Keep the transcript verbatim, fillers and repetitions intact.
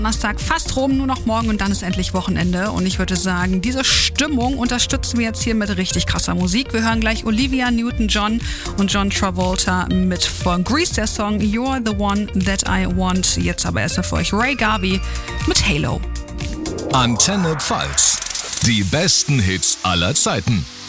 Donnerstag fast rum, nur noch morgen und dann ist endlich Wochenende. Und ich würde sagen, diese Stimmung unterstützen wir jetzt hier mit richtig krasser Musik. Wir hören gleich Olivia Newton-John und John Travolta mit von Grease, der Song You're the One That I Want. Jetzt aber erstmal für euch Ray Garvey mit Halo. Antenne Pfalz. Die besten Hits aller Zeiten.